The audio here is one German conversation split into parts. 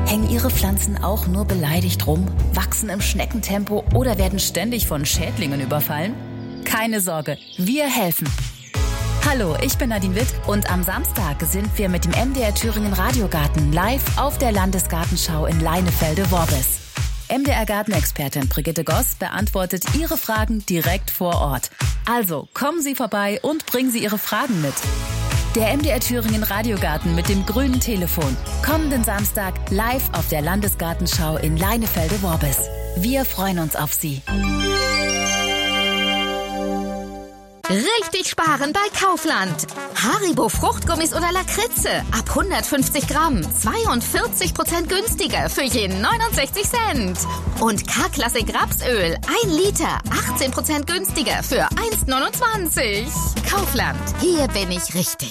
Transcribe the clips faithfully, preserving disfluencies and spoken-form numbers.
Hängen Ihre Pflanzen auch nur beleidigt rum, wachsen im Schneckentempo oder werden ständig von Schädlingen überfallen? Keine Sorge, wir helfen. Hallo, ich bin Nadine Witt und am Samstag sind wir mit dem M D R Thüringen Radiogarten live auf der Landesgartenschau in Leinefelde-Worbis. M D R Gartenexpertin Brigitte Goss beantwortet Ihre Fragen direkt vor Ort. Also kommen Sie vorbei und bringen Sie Ihre Fragen mit. Der M D R Thüringen Radiogarten mit dem grünen Telefon. Kommenden Samstag live auf der Landesgartenschau in Leinefelde-Worbis. Wir freuen uns auf Sie. Richtig sparen bei Kaufland. Haribo Fruchtgummis oder Lakritze ab hundertfünfzig Gramm. zweiundvierzig Prozent günstiger für je neunundsechzig Cent. Und K-Klassik Rapsöl ein Liter. achtzehn Prozent günstiger für eins neunundzwanzig. Kaufland. Hier bin ich richtig.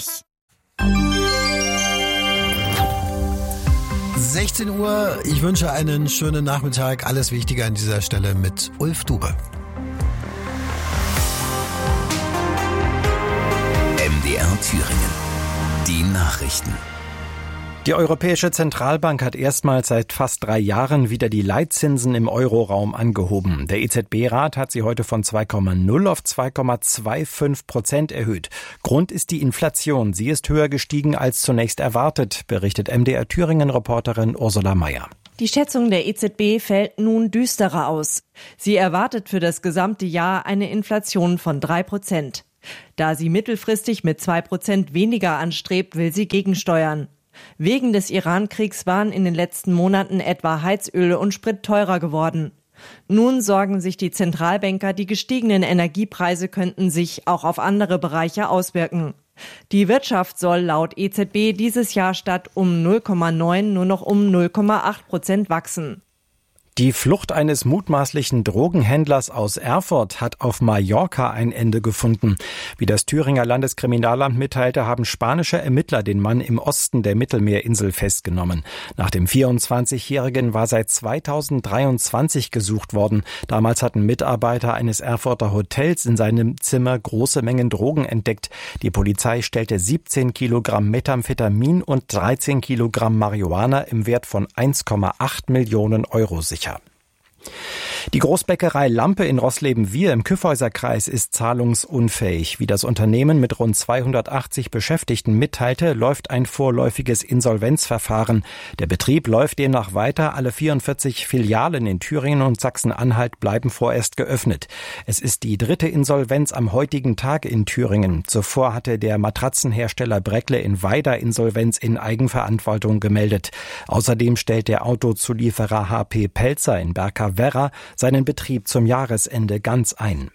sechzehn Uhr. Ich wünsche einen schönen Nachmittag. Alles Wichtige an dieser Stelle mit Ulf Dube. M D R Thüringen. Die Nachrichten. Die Europäische Zentralbank hat erstmals seit fast drei Jahren wieder die Leitzinsen im Euroraum angehoben. Der E Z B-Rat hat sie heute von zwei Komma null auf zwei Komma fünfundzwanzig Prozent erhöht. Grund ist die Inflation. Sie ist höher gestiegen als zunächst erwartet, berichtet M D R Thüringen-Reporterin Ursula Mayer. Die Schätzung der E Z B fällt nun düsterer aus. Sie erwartet für das gesamte Jahr eine Inflation von drei Prozent. Da sie mittelfristig mit zwei Prozent weniger anstrebt, will sie gegensteuern. Wegen des Iran-Kriegs waren in den letzten Monaten etwa Heizöl und Sprit teurer geworden. Nun sorgen sich die Zentralbanker, die gestiegenen Energiepreise könnten sich auch auf andere Bereiche auswirken. Die Wirtschaft soll laut E Z B dieses Jahr statt um null Komma neun nur noch um null Komma acht Prozent wachsen. Die Flucht eines mutmaßlichen Drogenhändlers aus Erfurt hat auf Mallorca ein Ende gefunden. Wie das Thüringer Landeskriminalamt mitteilte, haben spanische Ermittler den Mann im Osten der Mittelmeerinsel festgenommen. Nach dem vierundzwanzigjährigen war seit zweitausenddreiundzwanzig gesucht worden. Damals hatten Mitarbeiter eines Erfurter Hotels in seinem Zimmer große Mengen Drogen entdeckt. Die Polizei stellte siebzehn Kilogramm Methamphetamin und dreizehn Kilogramm Marihuana im Wert von eins Komma acht Millionen Euro sicher. Die Großbäckerei Lampe in Roßleben-Wihr im Kyffhäuserkreis ist zahlungsunfähig. Wie das Unternehmen mit rund zweihundertachtzig Beschäftigten mitteilte, läuft ein vorläufiges Insolvenzverfahren. Der Betrieb läuft demnach weiter. Alle vierundvierzig Filialen in Thüringen und Sachsen-Anhalt bleiben vorerst geöffnet. Es ist die dritte Insolvenz am heutigen Tag in Thüringen. Zuvor hatte der Matratzenhersteller Breckle in Weida Insolvenz in Eigenverantwortung gemeldet. Außerdem stellt der Autozulieferer H P Pelzer in Berka-Werra seinen Betrieb zum Jahresende ganz ein.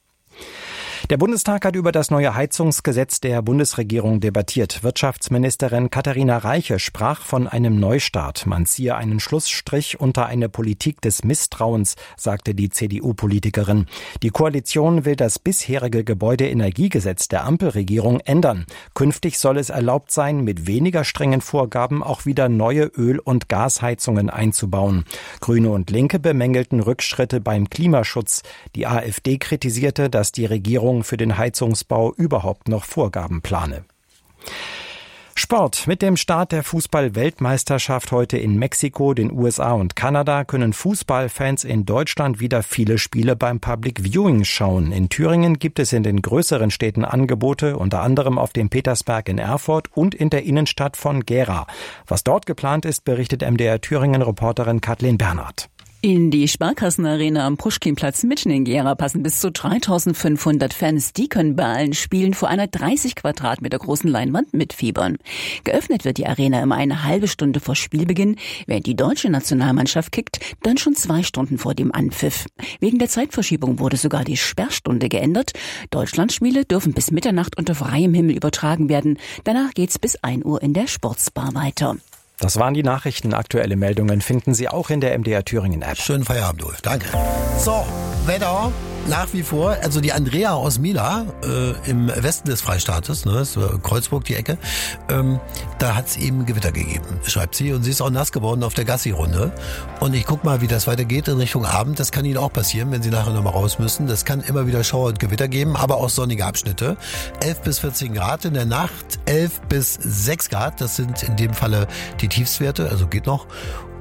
Der Bundestag hat über das neue Heizungsgesetz der Bundesregierung debattiert. Wirtschaftsministerin Katharina Reiche sprach von einem Neustart. Man ziehe einen Schlussstrich unter eine Politik des Misstrauens, sagte die C D U-Politikerin. Die Koalition will das bisherige Gebäudeenergiegesetz der Ampelregierung ändern. Künftig soll es erlaubt sein, mit weniger strengen Vorgaben auch wieder neue Öl- und Gasheizungen einzubauen. Grüne und Linke bemängelten Rückschritte beim Klimaschutz. Die AfD kritisierte, dass die Regierung für den Heizungsbau überhaupt noch Vorgaben plane. Sport. Mit dem Start der Fußball-Weltmeisterschaft heute in Mexiko, den U S A und Kanada können Fußballfans in Deutschland wieder viele Spiele beim Public Viewing schauen. In Thüringen gibt es in den größeren Städten Angebote, unter anderem auf dem Petersberg in Erfurt und in der Innenstadt von Gera. Was dort geplant ist, berichtet M D R Thüringen-Reporterin Kathleen Bernhard. In die Sparkassenarena am Puschkinplatz mitten in Gera passen bis zu dreitausendfünfhundert Fans. Die können bei allen Spielen vor einer dreißig Quadratmeter großen Leinwand mitfiebern. Geöffnet wird die Arena immer eine halbe Stunde vor Spielbeginn, während die deutsche Nationalmannschaft kickt, dann schon zwei Stunden vor dem Anpfiff. Wegen der Zeitverschiebung wurde sogar die Sperrstunde geändert. Deutschlandspiele dürfen bis Mitternacht unter freiem Himmel übertragen werden. Danach geht's bis ein Uhr in der Sportsbar weiter. Das waren die Nachrichten. Aktuelle Meldungen finden Sie auch in der M D R Thüringen App. Schönen Feierabend, Ulf. Danke. So, Wetter nach wie vor. Also die Andrea aus Mila äh, im Westen des Freistaates, ne, ist Kreuzburg die Ecke, ähm, da hat es eben Gewitter gegeben, schreibt sie. Und sie ist auch nass geworden auf der Gassi-Runde. Und ich guck mal, wie das weitergeht in Richtung Abend. Das kann Ihnen auch passieren, wenn Sie nachher nochmal raus müssen. Das kann immer wieder Schauer und Gewitter geben, aber auch sonnige Abschnitte. elf bis vierzehn Grad in der Nacht, elf bis sechs Grad. Das sind in dem Falle die Tiefstwerte, also geht noch.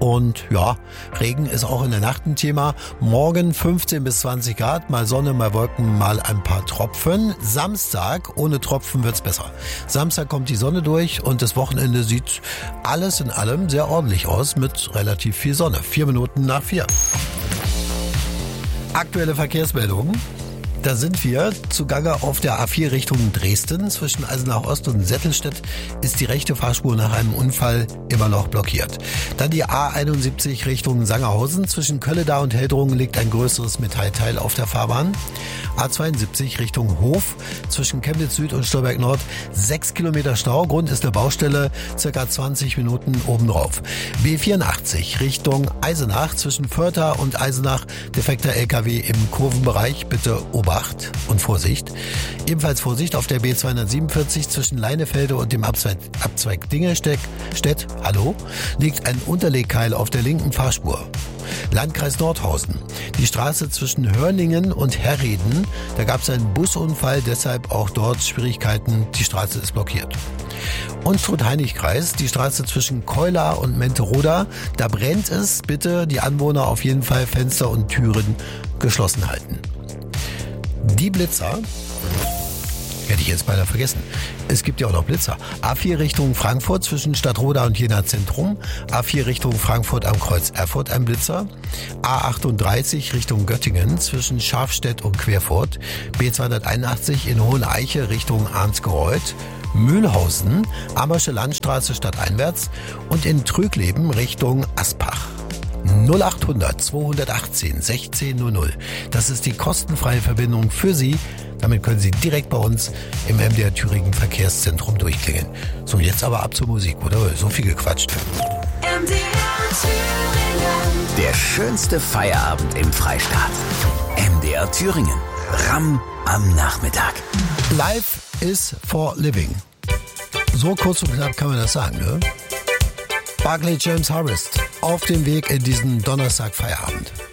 Und ja, Regen ist auch in der Nacht ein Thema. Morgen fünfzehn bis zwanzig Grad, mal Sonne, mal Wolken, mal ein paar Tropfen. Samstag, ohne Tropfen wird's besser. Samstag kommt die Sonne durch und das Wochenende sieht alles in allem sehr ordentlich aus mit relativ viel Sonne. Vier Minuten nach vier. Aktuelle Verkehrsmeldungen. Da sind wir zugange auf der A vier Richtung Dresden. Zwischen Eisenach Ost und Settelstedt ist die rechte Fahrspur nach einem Unfall immer noch blockiert. Dann die A einundsiebzig Richtung Sangerhausen. Zwischen Kölleda und Heldrungen liegt ein größeres Metallteil auf der Fahrbahn. A zweiundsiebzig Richtung Hof. Zwischen Chemnitz Süd und Stolberg Nord sechs Kilometer Stau. Grund ist eine Baustelle, circa zwanzig Minuten obendrauf. B vierundachtzig Richtung Eisenach. Zwischen Vörtha und Eisenach defekter L K W im Kurvenbereich. Bitte Obacht und Vorsicht. Ebenfalls Vorsicht auf der B zweihundertsiebenundvierzig zwischen Leinefelde und dem Abzweig, Abzweig Dingelstedt, hallo, liegt ein Unterlegkeil auf der linken Fahrspur. Landkreis Nordhausen. Die Straße zwischen Hörningen und Herreden, da gab es einen Busunfall, deshalb auch dort Schwierigkeiten. Die Straße ist blockiert. Unstrut-Heinig-Kreis, die Straße zwischen Keular und Menteroda, da brennt es. Bitte die Anwohner auf jeden Fall Fenster und Türen geschlossen halten. Die Blitzer, hätte ich jetzt beinahe vergessen, es gibt ja auch noch Blitzer. A vier Richtung Frankfurt zwischen Stadtroda und Jena Zentrum, A vier Richtung Frankfurt am Kreuz Erfurt ein Blitzer, A achtunddreißig Richtung Göttingen zwischen Schafstedt und Querfurt, B zweihunderteinundachtzig in Hoheneiche Richtung Arnsgereuth, Mühlhausen, Ammersche Landstraße stadteinwärts und in Trügleben Richtung Aspach. null achthundert zweihundertachtzehn sechzehn null null. Das ist die kostenfreie Verbindung für Sie. Damit können Sie direkt bei uns im M D R Thüringen Verkehrszentrum durchklingeln. So, jetzt aber ab zur Musik, oder? So viel gequatscht. M D R Thüringen. Der schönste Feierabend im Freistaat. M D R Thüringen. Ramm am Nachmittag. Life is for living. So kurz und knapp kann man das sagen, ne? Barclay James Harvest auf dem Weg in diesen Donnerstag Feierabend.